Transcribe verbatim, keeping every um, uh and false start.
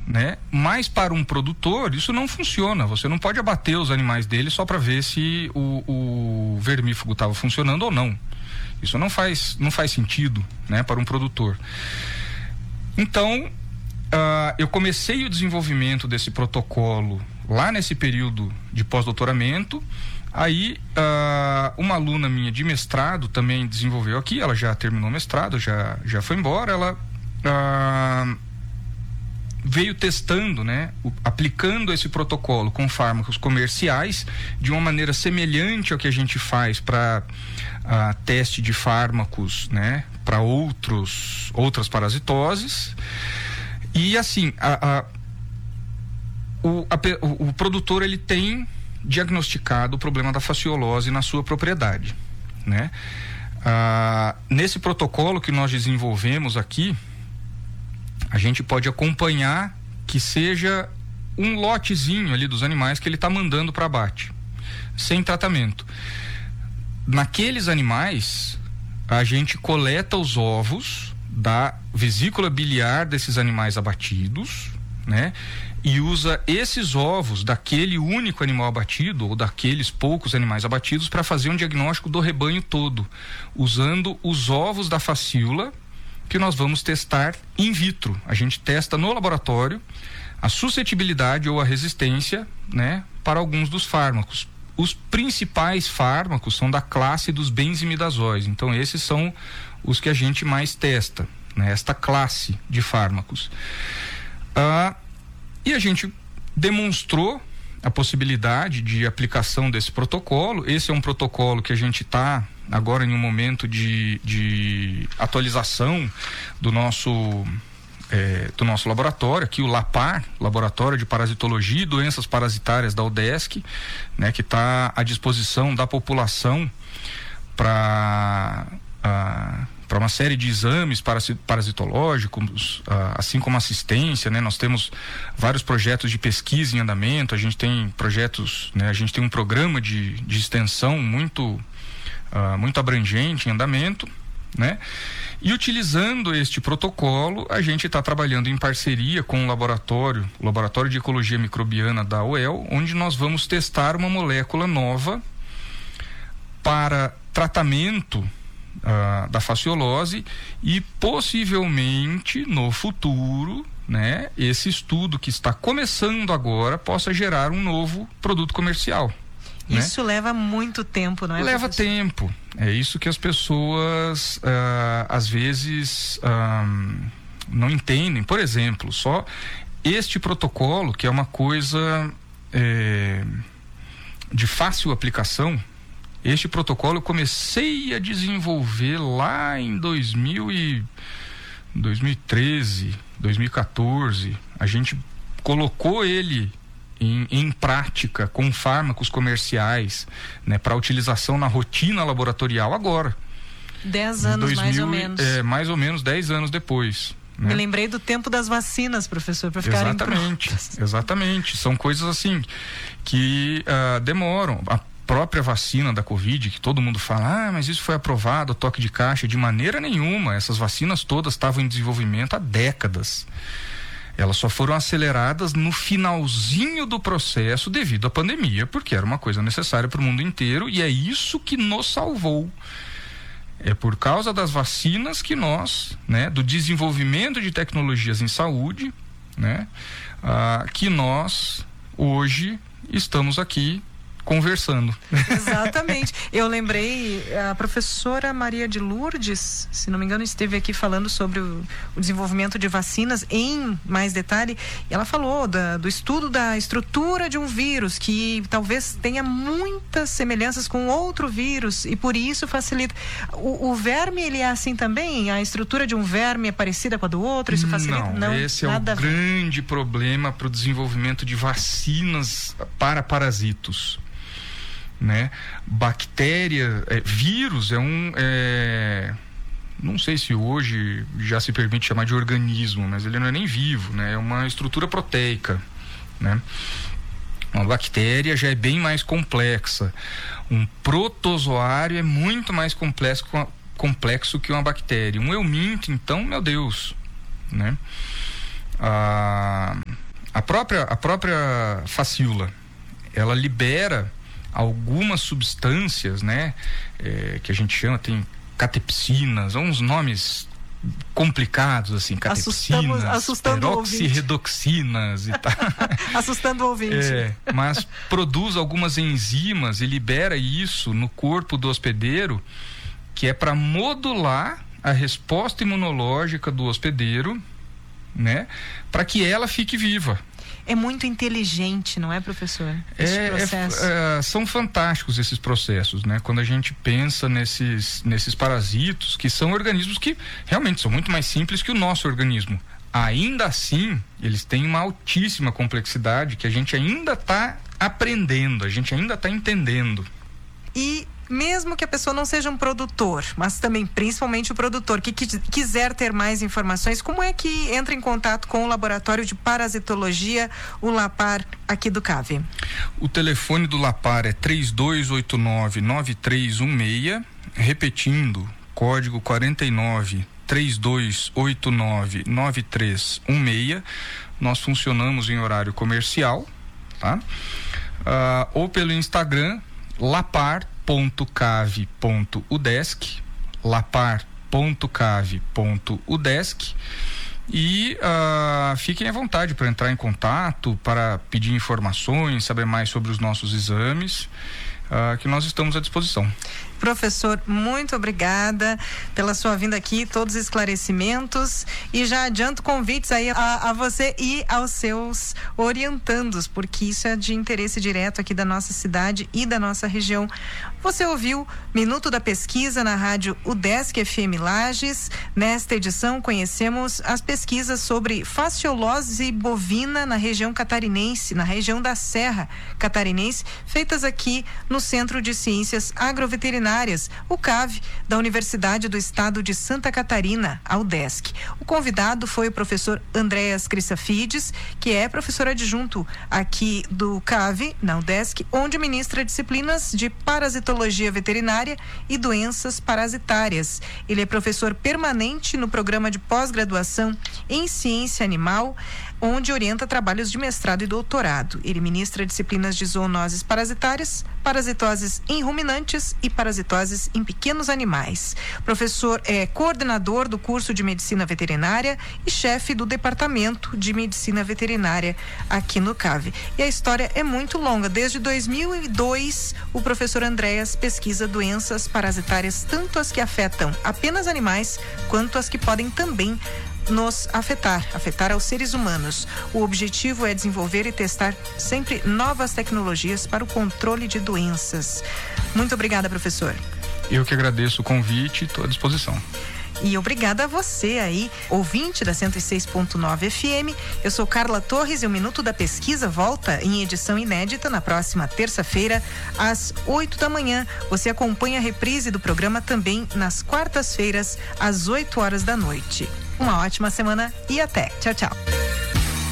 né? Mas para um produtor isso não funciona. Você não pode abater os animais dele só para ver se o, o vermífugo estava funcionando ou não. Isso não faz, não faz sentido, né, para um produtor. Então, uh, eu comecei o desenvolvimento desse protocolo lá nesse período de pós-doutoramento. Aí, uh, uma aluna minha de mestrado também desenvolveu aqui, ela já terminou o mestrado, já, já foi embora, ela uh, veio testando, né, o, aplicando esse protocolo com fármacos comerciais de uma maneira semelhante ao que a gente faz para uh, teste de fármacos, né, para outros outras parasitoses. E assim, a, a, o, a, o, o produtor ele tem diagnosticado o problema da fasciolose na sua propriedade, né? Ah, nesse protocolo que nós desenvolvemos aqui, a gente pode acompanhar que seja um lotezinho ali dos animais que ele está mandando para abate, sem tratamento. Naqueles animais, a gente coleta os ovos da vesícula biliar desses animais abatidos, né? E usa esses ovos daquele único animal abatido ou daqueles poucos animais abatidos para fazer um diagnóstico do rebanho todo, usando os ovos da fascíola que nós vamos testar in vitro. A gente testa no laboratório a suscetibilidade ou a resistência, né, para alguns dos fármacos. Os principais fármacos são da classe dos benzimidazóis, então esses são os que a gente mais testa, né, esta classe de fármacos. Ah, e a gente demonstrou a possibilidade de aplicação desse protocolo. Esse é um protocolo que a gente está agora em um momento de, de atualização do nosso, é, do nosso laboratório, aqui o LAPAR, Laboratório de Parasitologia e Doenças Parasitárias da UDESC, né, que está à disposição da população para para uma série de exames parasitológicos, assim como assistência, né? Nós temos vários projetos de pesquisa em andamento, a gente tem projetos, né? A gente tem um programa de, de extensão muito, uh, muito abrangente em andamento, né? E utilizando este protocolo, a gente está trabalhando em parceria com o laboratório, o Laboratório de Ecologia Microbiana da U E L, onde nós vamos testar uma molécula nova para tratamento Uh, da fasciolose e possivelmente no futuro, né, esse estudo que está começando agora possa gerar um novo produto comercial. Isso, né? Leva muito tempo, não é? Leva professor? tempo. É isso que as pessoas uh, às vezes uh, não entendem. Por exemplo, só este protocolo, que é uma coisa é, de fácil aplicação. Este protocolo eu comecei a desenvolver lá em dois mil e treze, dois mil e quatorze. A gente colocou ele em, em prática com fármacos comerciais, né, para utilização na rotina laboratorial agora. Dez anos dois mil, mais ou menos. É, mais ou menos dez anos depois. Né? Me lembrei do tempo das vacinas, professor, para ficarem Exatamente, prontas. Exatamente. São coisas assim que uh, demoram. A própria vacina da Covid, que todo mundo fala, ah, mas isso foi aprovado, toque de caixa. De maneira nenhuma, essas vacinas todas estavam em desenvolvimento há décadas. Elas só foram aceleradas no finalzinho do processo devido à pandemia, porque era uma coisa necessária para o mundo inteiro, e é isso que nos salvou. É por causa das vacinas que nós, né, do desenvolvimento de tecnologias em saúde, né, ah, que nós hoje estamos aqui conversando. Exatamente. Eu lembrei, a professora Maria de Lourdes, se não me engano, esteve aqui falando sobre o, o desenvolvimento de vacinas em mais detalhe. Ela falou da, do estudo da estrutura de um vírus que talvez tenha muitas semelhanças com outro vírus e por isso facilita. O, o verme, ele é assim também? A estrutura de um verme é parecida com a do outro? Isso facilita? Não, não, esse é o grande problema para o desenvolvimento de vacinas para parasitos. Né? Bactéria, é, vírus é um, é, não sei se hoje já se permite chamar de organismo, mas ele não é nem vivo, né? É uma estrutura proteica, né? Uma bactéria já é bem mais complexa. Um protozoário é muito mais complexo, complexo que uma bactéria. Um euminto, então, meu Deus, né? Ah, própria, a própria facíola, ela libera algumas substâncias, né? É, que a gente chama, tem catepsinas, uns nomes complicados, assim, catepsinas, assustando peroxiredoxinas e tal. Assustando o ouvinte. É, mas produz algumas enzimas e libera isso no corpo do hospedeiro, que é para modular a resposta imunológica do hospedeiro, né? Para que ela fique viva. É muito inteligente, não é, professor? Esse é, processo. É, é, são fantásticos esses processos, né? Quando a gente pensa nesses, nesses parasitos, que são organismos que realmente são muito mais simples que o nosso organismo. Ainda assim, eles têm uma altíssima complexidade que a gente ainda está aprendendo, a gente ainda está entendendo. E mesmo que a pessoa não seja um produtor, mas também principalmente o produtor que, que quiser ter mais informações, como é que entra em contato com o Laboratório de Parasitologia, o LAPAR, aqui do C A V? O telefone do LAPAR é três dois oito nove, nove três um seis, repetindo, código quarenta e nove, três dois oito nove, nove três um seis. Nós funcionamos em horário comercial, tá? Uh, ou pelo Instagram, lapar ponto cave ponto udesc, lapar ponto cave ponto udesc, e uh, fiquem à vontade para entrar em contato, para pedir informações, saber mais sobre os nossos exames, uh, que nós estamos à disposição. Professor, muito obrigada pela sua vinda aqui, todos os esclarecimentos, e já adianto convites aí a, a você e aos seus orientandos, porque isso é de interesse direto aqui da nossa cidade e da nossa região. Você ouviu Minuto da Pesquisa na rádio UDESC F M Lages. Nesta edição conhecemos as pesquisas sobre fasciolose bovina na região catarinense, na região da Serra Catarinense, feitas aqui no Centro de Ciências Agroveterinárias, o C A V, da Universidade do Estado de Santa Catarina, a UDESC. O convidado foi o professor Andréas Crissafides, que é professor adjunto aqui do C A V, na UDESC, onde ministra disciplinas de parasitologia veterinária e doenças parasitárias. Ele é professor permanente no programa de pós-graduação em ciência animal, onde orienta trabalhos de mestrado e doutorado. Ele ministra disciplinas de zoonoses parasitárias, parasitoses em ruminantes e parasitoses em pequenos animais. Professor é coordenador do curso de medicina veterinária e chefe do departamento de medicina veterinária aqui no C A V. E a história é muito longa. Desde dois mil e dois, o professor Andréas pesquisa doenças parasitárias, tanto as que afetam apenas animais, quanto as que podem também nos afetar, afetar aos seres humanos. O objetivo é desenvolver e testar sempre novas tecnologias para o controle de doenças. Muito obrigada, professor. Eu que agradeço o convite, estou à disposição. E obrigada a você aí, ouvinte da cento e seis ponto nove F M. Eu sou Carla Torres e o Minuto da Pesquisa volta em edição inédita na próxima terça-feira, às oito da manhã. Você acompanha a reprise do programa também nas quartas-feiras, às oito horas da noite. Uma ótima semana e até. Tchau, tchau.